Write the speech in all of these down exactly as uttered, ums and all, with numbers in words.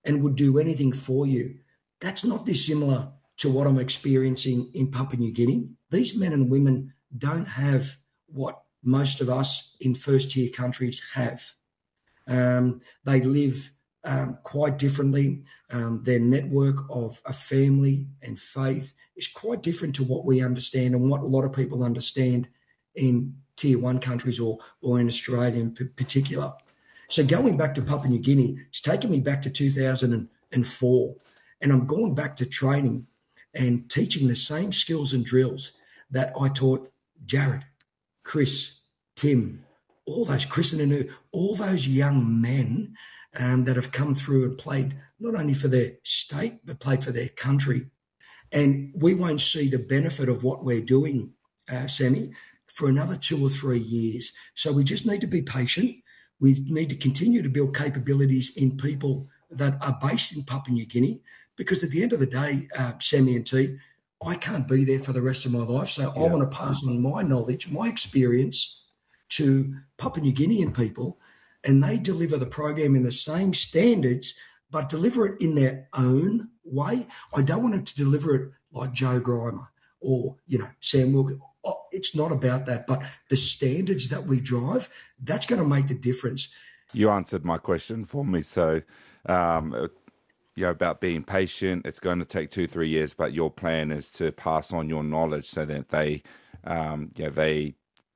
and would do anything for you. That's not dissimilar to what I'm experiencing in Papua New Guinea. These men and women don't have what most of us in first-tier countries have. Um, they live um, quite differently. Um, their network of a family and faith is quite different to what we understand and what a lot of people understand in tier one countries or, or in Australia in p- particular. So going back to Papua New Guinea, it's taken me back to two thousand four, and I'm going back to training and teaching the same skills and drills that I taught Jared, Chris, Tim, all those, Chris and Anu, all those young men um, that have come through and played not only for their state, but played for their country. And we won't see the benefit of what we're doing, uh, Sammy, for another two or three years. So we just need to be patient. We need to continue to build capabilities in people that are based in Papua New Guinea, because at the end of the day, uh, Sammy and T, I can't be there for the rest of my life. So yeah. I want to pass on my knowledge, my experience to Papua New Guinean people, and they deliver the program in the same standards, but deliver it in their own way. I don't want them to deliver it like Joe Grimer or, you know, Sam Wilkins. Oh, it's not about that, but the standards that we drive, that's going to make the difference. You answered my question for me. So, um, you know, about being patient, it's going to take two, three years, but your plan is to pass on your knowledge so that they, um, you know, they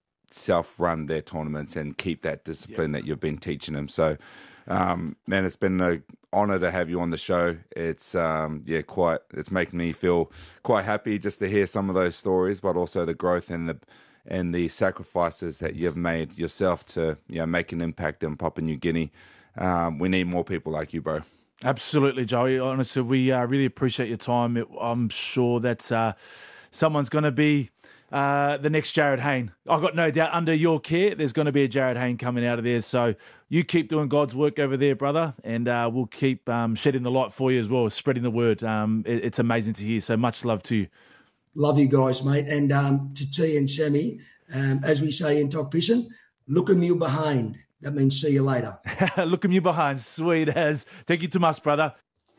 self-run their tournaments and keep that discipline yep. that you've been teaching them. So, um, man, it's been an honor to have you on the show. It's, um, yeah, quite, it's making me feel quite happy just to hear some of those stories, but also the growth and the, and the sacrifices that you've made yourself to, you know, make an impact in Papua New Guinea. Um, we need more people like you, bro. Absolutely, Joey. Honestly, we uh, really appreciate your time. It, I'm sure that uh, someone's going to be uh, the next Jared Hayne. I've got no doubt under your care, there's going to be a Jared Hayne coming out of there. So you keep doing God's work over there, brother, and uh, we'll keep um, shedding the light for you as well, spreading the word. Um, it, it's amazing to hear. So much love to you. Love you guys, mate. And um, to T and Sammy, um, as we say in Talk Pisson, look 'em you behind. That means see you later. Look 'em you behind. Sweet as. Thank you to us, brother.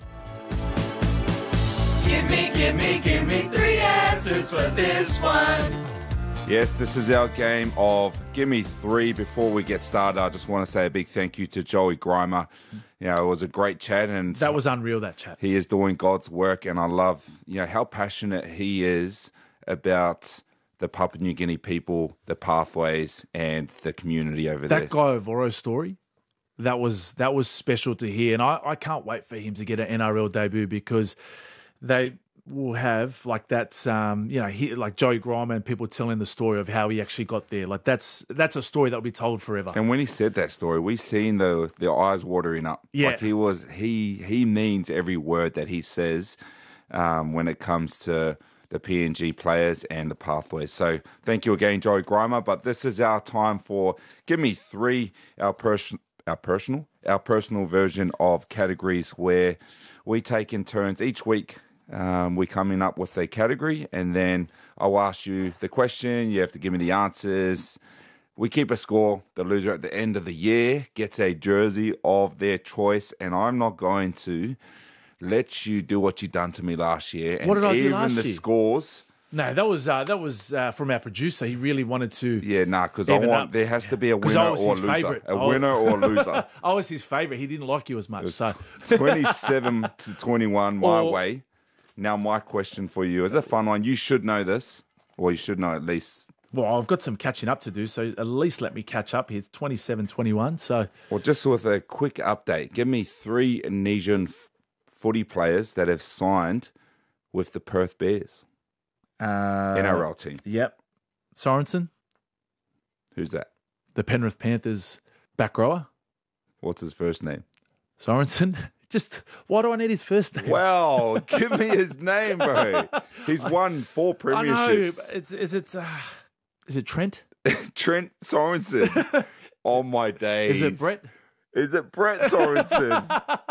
Give me, give me, give me three answers for this one. Yes, this is our game of Give Me Three. Before we get started, I just want to say a big thank you to Joey Grimer. You know, it was a great chat. And that was unreal, that chat. He is doing God's work, and I love, you know, how passionate he is about the Papua New Guinea people, the pathways, and the community over that there. That Guy Ovoro story, that was that was special to hear. And I, I can't wait for him to get an N R L debut, because they will have like that, um, you know, he, like Joey Grimer and people telling the story of how he actually got there. Like that's that's a story that will be told forever. And when he said that story, we seen the the eyes watering up. Yeah, like he was he he means every word that he says um, when it comes to the P N G players and the pathways. So thank you again, Joey Grimer. But this is our time for Give Me Three, our person, our personal, our personal version of categories where we take in turns each week. Um, we're coming up with a category, and then I'll ask you the question. You have to give me the answers. We keep a score. The loser at the end of the year gets a jersey of their choice, and I'm not going to let you do what you done to me last year. And what did I even do last the year? Scores. No, that was uh, that was uh, from our producer. He really wanted to. Yeah, nah, because I want up. There has to be a winner or a loser. Favorite. A winner or a loser. I was his favorite. He didn't like you as much. So twenty-seven to twenty-one my or, way. Now my question for you is a fun one. You should know this, or you should know at least. Well, I've got some catching up to do, so at least let me catch up here. It's twenty-seven twenty-one. So, well, just with a quick update, give me three Indonesian f- footy players that have signed with the Perth Bears. Uh, N R L team. Yep. Sorensen. Who's that? The Penrith Panthers back rower. What's his first name? Sorensen. Just, why do I need his first name? Well, give me his name, bro. He's won four premierships. I know, but it's, is it, uh, is it Trent? Trent Sorensen. Oh, my days. Is it Brett? Is it Brett Sorensen?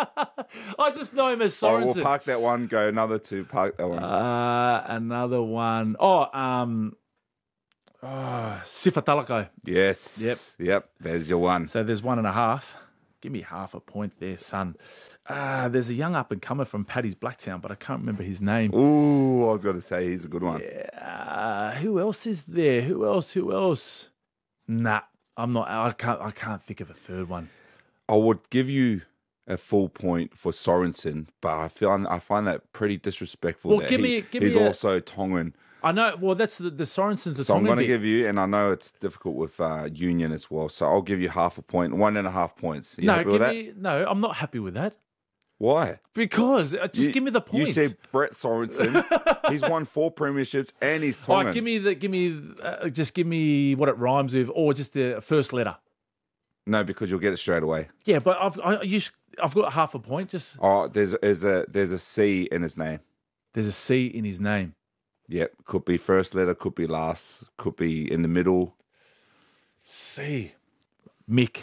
I just know him as Sorensen. Oh, we'll park that one, go another two, park that one. Uh, another one. Oh, um, oh, Sifa Talako. Yes. Yep. Yep, there's your one. So there's one and a half. Give me half a point there, son. Uh, there's a young up-and-comer from Paddy's Blacktown, but I can't remember his name. Ooh, I was going to say he's a good one. Yeah, uh, who else is there? Who else? Who else? Nah, I'm not. I can't. I can't think of a third one. I would give you a full point for Sorensen, but I feel I find that pretty disrespectful. Well, that give he, me. Give he's me a, also Tongan. I know. Well, that's the, the Sorensen's the So Tongan I'm going to bit. give you, and I know it's difficult with uh, Union as well. So I'll give you half a point, one and a half points. You no, happy give with that? me. No, I'm not happy with that. Why? Because uh, just You- give me the points. You said Brett Sorensen. He's won four premierships and he's Tongan. Oh, give me the. Give me. Uh, just give me what it rhymes with, or just the first letter. No, because you'll get it straight away. Yeah, but I've I, you, I've got half a point. Just Oh, there's there's a there's a C in his name. there's a C in his name. Yep, could be first letter, could be last, could be in the middle. C. Mick.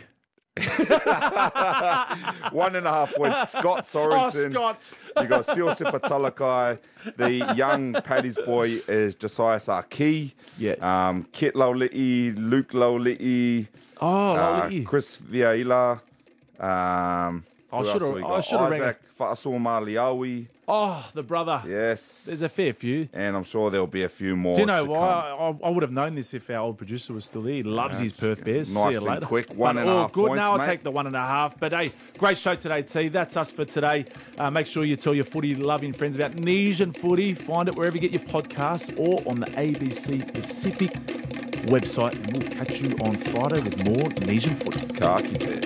One and a half points. Scott Sorensen. Oh, Scott. You got Siosifa Talakai. The young Paddy's boy is Josiah Sarkey. Yeah. Um, Kit Lauli'i, Luke Lauli'i, Oh, uh, lovely. Chris Vieira. Um, I who else should've- have we I got? should've rang- Isaac Fa'asuma Liawi. Oh, the brother. Yes. There's a fair few. And I'm sure there'll be a few more. Do you know to why? come. I, I would have known this if our old producer was still there. He loves his Perth Bears. nice See you and later. quick. One but and a all half good. points, Now I'll mate. take the one and a half. But hey, great show today, T. That's us for today. Uh, make sure you tell your footy loving friends about Nesian Footy. Find it wherever you get your podcasts or on the A B C Pacific website. And we'll catch you on Friday with more Nesian Footy. Ka kite.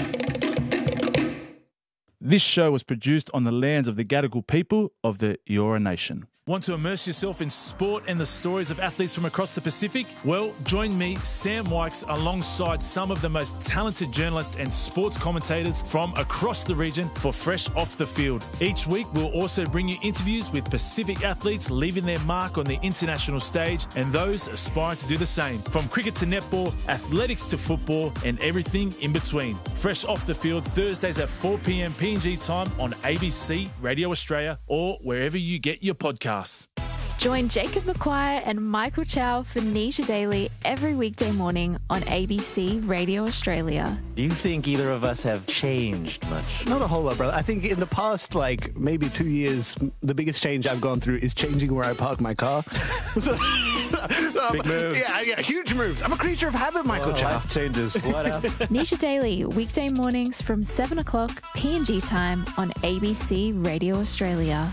This show was produced on the lands of the Gadigal people of the Eora Nation. Want to immerse yourself in sport and the stories of athletes from across the Pacific? Well, join me, Sam Wykes, alongside some of the most talented journalists and sports commentators from across the region for Fresh Off the Field. Each week, we'll also bring you interviews with Pacific athletes leaving their mark on the international stage and those aspiring to do the same. From cricket to netball, athletics to football, and everything in between. Fresh Off the Field, Thursdays at four p.m. P N G time on A B C Radio Australia or wherever you get your podcasts. Join Jacob McQuire and Michael Chow for Nisha Daily every weekday morning on A B C Radio Australia. Do you think either of us have changed much? Not a whole lot, brother. I think in the past, like, maybe two years, the biggest change I've gone through is changing where I park my car. so, um, Big moves. Yeah, yeah, huge moves. I'm a creature of habit, Michael Oh, Chow. life changes. What up? Nisha Daily, weekday mornings from seven o'clock P N G time on A B C Radio Australia.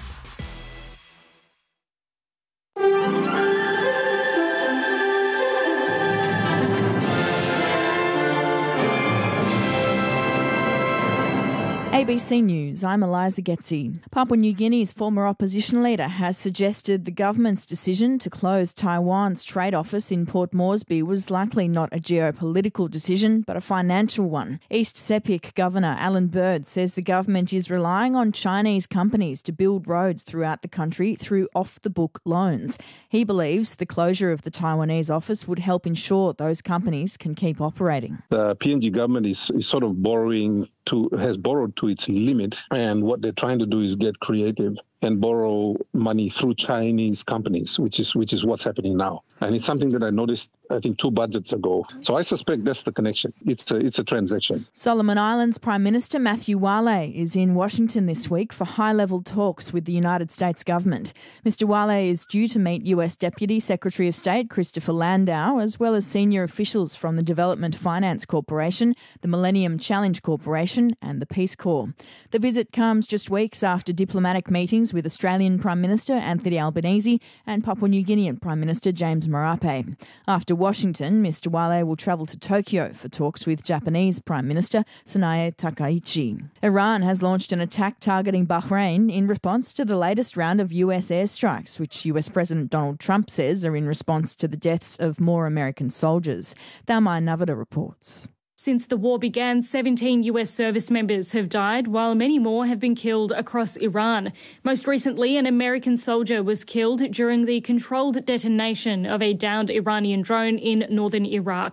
A B C News, I'm Eliza Getzi. Papua New Guinea's former opposition leader has suggested the government's decision to close Taiwan's trade office in Port Moresby was likely not a geopolitical decision, but a financial one. East Sepik Governor Alan Bird says the government is relying on Chinese companies to build roads throughout the country through off-the-book loans. He believes the closure of the Taiwanese office would help ensure those companies can keep operating. The P N G government is, is sort of borrowing to has borrowed to its limit, and what they're trying to do is get creative and borrow money through Chinese companies, which is which is what's happening now. And it's something that I noticed, I think, two budgets ago. So I suspect that's the connection. It's a, it's a transaction. Solomon Islands Prime Minister Matthew Wale is in Washington this week for high-level talks with the United States government. Mister Wale is due to meet U S Deputy Secretary of State Christopher Landau, as well as senior officials from the Development Finance Corporation, the Millennium Challenge Corporation and the Peace Corps. The visit comes just weeks after diplomatic meetings with Australian Prime Minister Anthony Albanese and Papua New Guinean Prime Minister James Marape. After Washington, Mister Wale will travel to Tokyo for talks with Japanese Prime Minister Sanae Takaichi. Iran has launched an attack targeting Bahrain in response to the latest round of U S airstrikes, which U S President Donald Trump says are in response to the deaths of more American soldiers. Thelma Navada reports. Since the war began, seventeen U S service members have died, while many more have been killed across Iran. Most recently, an American soldier was killed during the controlled detonation of a downed Iranian drone in northern Iraq.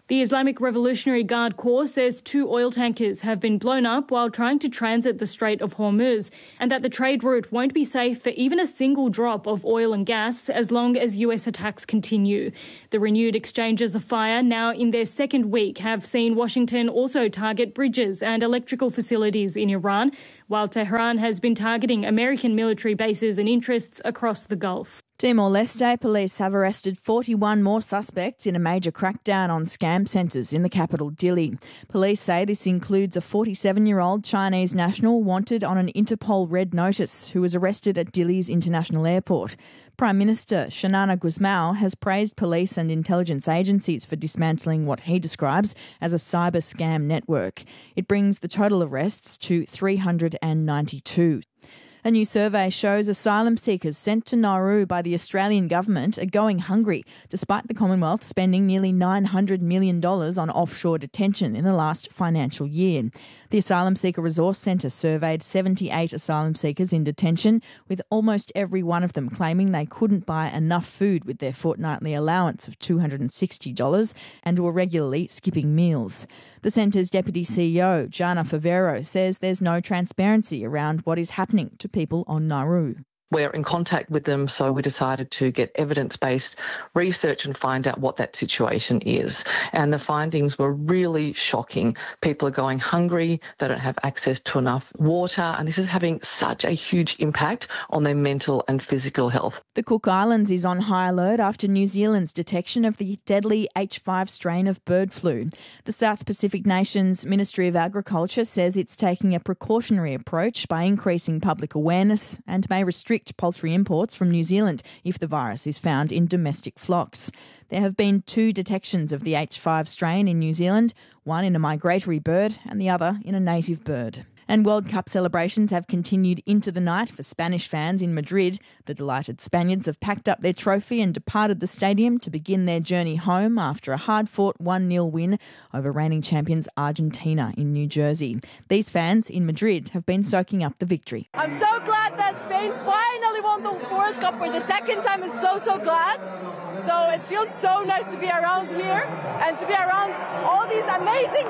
The Islamic Revolutionary Guard Corps says two oil tankers have been blown up while trying to transit the Strait of Hormuz, and that the trade route won't be safe for even a single drop of oil and gas as long as U S attacks continue. The renewed exchanges of fire, now in their second week, have seen Washington also target bridges and electrical facilities in Iran, while Tehran has been targeting American military bases and interests across the Gulf. Timor-Leste police have arrested forty-one more suspects in a major crackdown on scam centres in the capital, Dili. Police say this includes a forty-seven-year-old Chinese national wanted on an Interpol red notice who was arrested at Dili's international airport. Prime Minister Xanana Gusmao has praised police and intelligence agencies for dismantling what he describes as a cyber scam network. It brings the total arrests to three hundred ninety-two. A new survey shows asylum seekers sent to Nauru by the Australian government are going hungry, despite the Commonwealth spending nearly nine hundred million dollars on offshore detention in the last financial year. The Asylum Seeker Resource Centre surveyed seventy-eight asylum seekers in detention, with almost every one of them claiming they couldn't buy enough food with their fortnightly allowance of two hundred sixty dollars and were regularly skipping meals. The centre's Deputy C E O, Jana Favero, says there's no transparency around what is happening to people on Nauru. We're in contact with them, so we decided to get evidence-based research and find out what that situation is. And the findings were really shocking. People are going hungry, they don't have access to enough water, and this is having such a huge impact on their mental and physical health. The Cook Islands is on high alert after New Zealand's detection of the deadly H five strain of bird flu. The South Pacific nation's Ministry of Agriculture says it's taking a precautionary approach by increasing public awareness and may restrict poultry imports from New Zealand if the virus is found in domestic flocks. There have been two detections of the H five strain in New Zealand, one in a migratory bird and the other in a native bird. And World Cup celebrations have continued into the night for Spanish fans in Madrid. The delighted Spaniards have packed up their trophy and departed the stadium to begin their journey home after a hard-fought one nil win over reigning champions Argentina in New Jersey. These fans in Madrid have been soaking up the victory. I'm so glad that Spain finally won the World Cup for the second time. I'm so, so glad. So it feels so nice to be around here and to be around all these amazing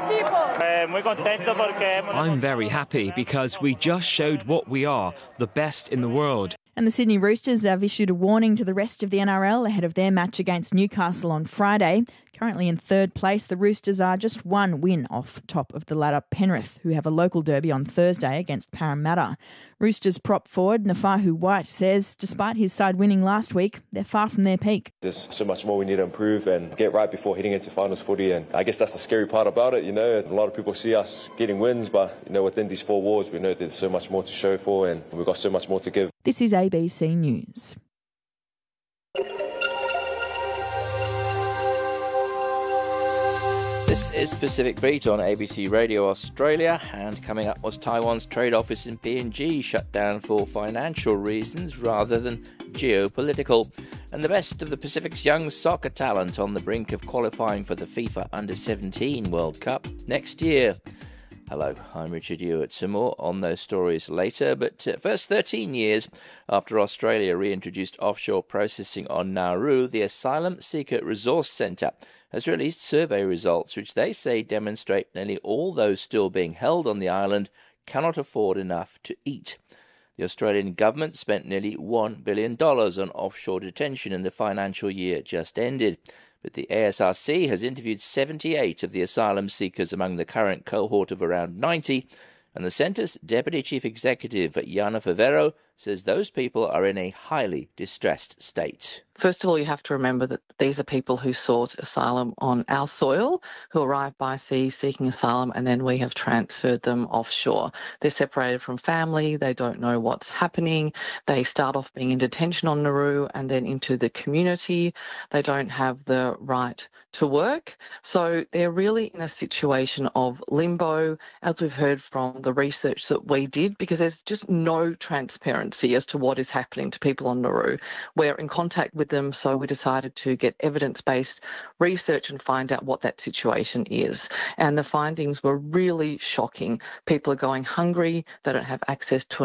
people. I'm very happy because we just showed what we are, the best in the world. And the Sydney Roosters have issued a warning to the rest of the N R L ahead of their match against Newcastle on Friday. Currently in third place, the Roosters are just one win off top of the ladder Penrith, who have a local derby on Thursday against Parramatta. Roosters prop forward Nafahu White says despite his side winning last week, they're far from their peak. There's so much more we need to improve and get right before heading into finals footy, and I guess that's the scary part about it. You know, a lot of people see us getting wins, but you know, within these four walls, we know there's so much more to show for, and we've got so much more to give. This is A B C News. This is Pacific Beat on A B C Radio Australia, and coming up was Taiwan's trade office in P N G shut down for financial reasons rather than geopolitical, and the best of the Pacific's young soccer talent on the brink of qualifying for the FIFA under seventeen World Cup next year. Hello, I'm Richard Ewart. Some more on those stories later, but uh, first, thirteen years after Australia reintroduced offshore processing on Nauru, the Asylum Seeker Resource Centre has released survey results which they say demonstrate nearly all those still being held on the island cannot afford enough to eat. The Australian government spent nearly one billion dollars on offshore detention in the financial year just ended, but the A S R C has interviewed seventy-eight of the asylum seekers among the current cohort of around ninety, and the centre's Deputy Chief Executive, Jana Favero, says those people are in a highly distressed state. First of all, you have to remember that these are people who sought asylum on our soil, who arrived by sea seeking asylum, and then we have transferred them offshore. They're separated from family, they don't know what's happening, they start off being in detention on Nauru and then into the community. They don't have the right to work. So they're really in a situation of limbo, as we've heard from the research that we did, because there's just no transparency as to what is happening to people on Nauru. We're in contact with them, so we decided to get evidence-based research and find out what that situation is. And the findings were really shocking. People are going hungry, they don't have access to enough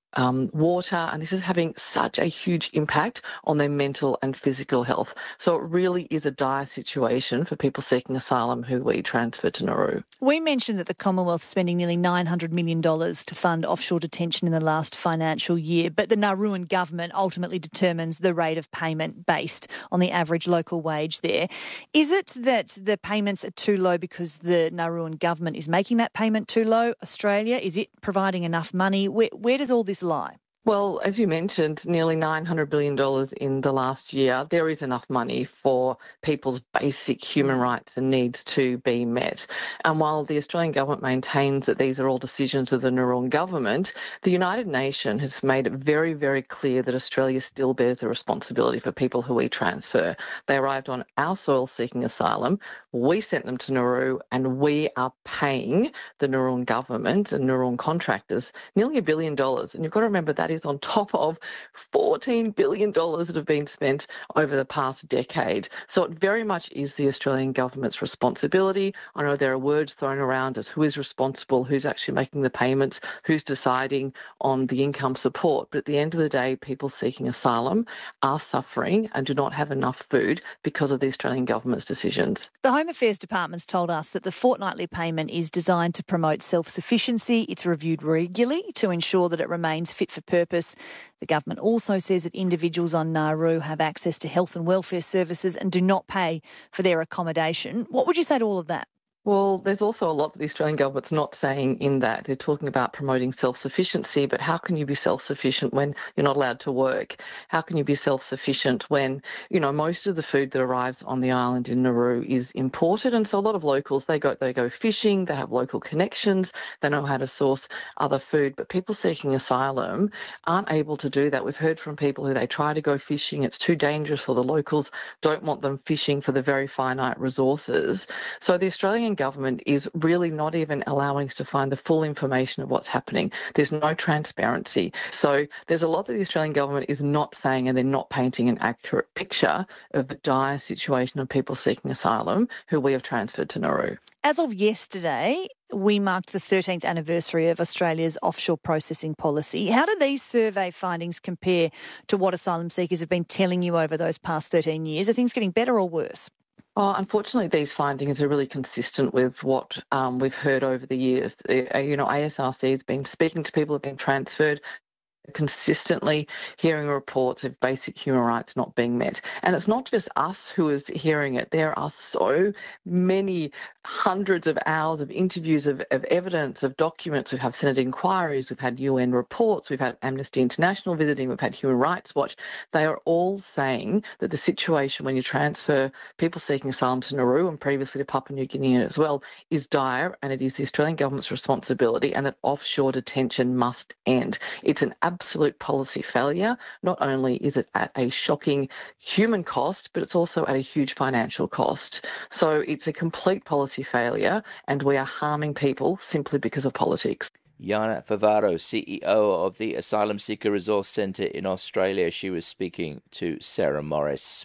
um, water, and this is having such a huge impact on their mental and physical health. So it really is a dire situation for people seeking asylum who we transferred to Nauru. We mentioned that the Commonwealth is spending nearly nine hundred million dollars to fund offshore detention in the last financial year, but the Nauruan government ultimately determines the rate of payment based on the average local wage there. Is it that the payments are too low because the Nauruan government is making that payment too low? Australia, is it providing enough money? Where, where does all this lie? Well, as you mentioned, nearly nine hundred billion dollars in the last year. There is enough money for people's basic human rights and needs to be met. And while the Australian government maintains that these are all decisions of the Nauruan government, the United Nations has made it very, very clear that Australia still bears the responsibility for people who we transfer. They arrived on our soil seeking asylum. We sent them to Nauru, and we are paying the Nauruan government and Nauruan contractors nearly a billion dollars. And you've got to remember that is on top of fourteen billion dollars that have been spent over the past decade. So it very much is the Australian government's responsibility. I know there are words thrown around as who is responsible, who's actually making the payments, who's deciding on the income support. But at the end of the day, people seeking asylum are suffering and do not have enough food because of the Australian government's decisions. The Home Affairs Department's told us that the fortnightly payment is designed to promote self-sufficiency. It's reviewed regularly to ensure that it remains fit for purpose. The government also says that individuals on Nauru have access to health and welfare services and do not pay for their accommodation. What would you say to all of that? Well, there's also a lot that the Australian government's not saying in that. They're talking about promoting self-sufficiency, but how can you be self-sufficient when you're not allowed to work? How can you be self-sufficient when, you know, most of the food that arrives on the island in Nauru is imported? And so a lot of locals, they go they go fishing, they have local connections, they know how to source other food, but people seeking asylum aren't able to do that. We've heard from people who they try to go fishing, it's too dangerous, or the locals don't want them fishing for the very finite resources. So the Australian government is really not even allowing us to find the full information of what's happening. There's no transparency. So there's a lot that the Australian government is not saying, and they're not painting an accurate picture of the dire situation of people seeking asylum who we have transferred to Nauru. As of yesterday, we marked the thirteenth anniversary of Australia's offshore processing policy. How do these survey findings compare to what asylum seekers have been telling you over those past thirteen years? Are things getting better or worse? Oh, unfortunately, these findings are really consistent with what um, we've heard over the years. Uh, you know, A S R C has been speaking to people who have been transferred, consistently hearing reports of basic human rights not being met. And it's not just us who is hearing it. There are so many hundreds of hours of interviews, of, of evidence, of documents. We've had Senate inquiries, we've had U N reports, we've had Amnesty International visiting, we've had Human Rights Watch. They are all saying that the situation when you transfer people seeking asylum to Nauru and previously to Papua New Guinea as well is dire, and it is the Australian government's responsibility, and that offshore detention must end. It's an absolute policy failure. Not only is it at a shocking human cost, but it's also at a huge financial cost. So it's a complete policy failure, and we are harming people simply because of politics. Yana Favaro, C E O of the Asylum Seeker Resource Centre in Australia. She was speaking to Sarah Morris.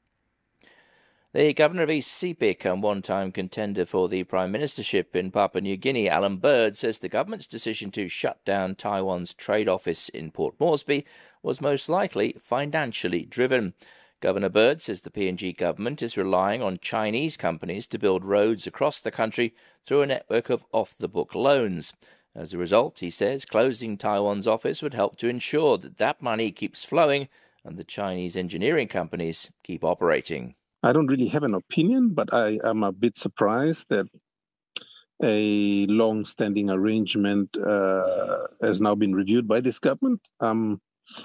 The Governor of East Sepik and one-time contender for the Prime Ministership in Papua New Guinea, Alan Bird, says the government's decision to shut down Taiwan's trade office in Port Moresby was most likely financially driven. Governor Bird says the P N G government is relying on Chinese companies to build roads across the country through a network of off-the-book loans. As a result, he says, closing Taiwan's office would help to ensure that that money keeps flowing and the Chinese engineering companies keep operating. I don't really have an opinion, but I am a bit surprised that a long-standing arrangement uh, has now been reviewed by this government. Um,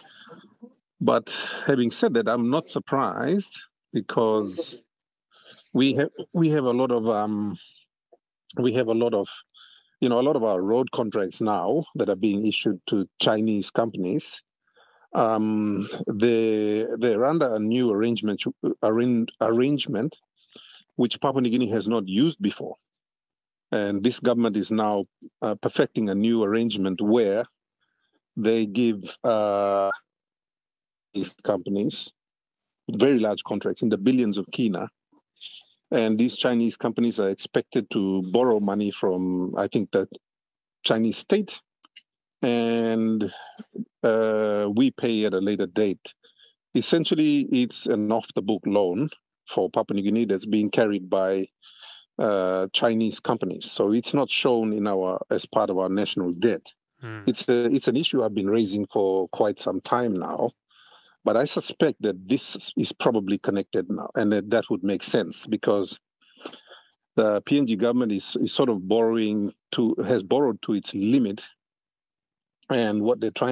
but having said that, I'm not surprised because we have we have a lot of um, we have a lot of you know a lot of our road contracts now that are being issued to Chinese companies. Um, they, they're under a new arrangement, arrangement, which Papua New Guinea has not used before. And this government is now uh, perfecting a new arrangement where they give uh, these companies very large contracts in the billions of kina. And these Chinese companies are expected to borrow money from, I think, the Chinese state. And uh, we pay at a later date. Essentially, it's an off-the-book loan for Papua New Guinea that's being carried by uh, Chinese companies. So it's not shown in our as part of our national debt. Mm. It's a, it's an issue I've been raising for quite some time now, but I suspect that this is probably connected now, and that, that would make sense because the P N G government is, is sort of borrowing to has borrowed to its limit, and what they're trying